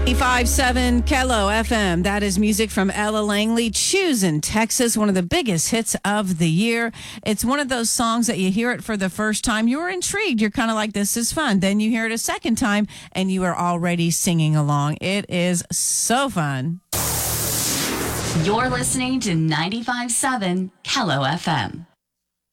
95.7 Kello FM. That is music from Ella Langley, Choosing Texas, one of the biggest hits of the year. It's one of those songs that you hear it for the first time, you're intrigued. You're kind of like, this is fun. Then you hear it a second time, and you are already singing along. It is so fun. You're listening to 95.7 Kello FM.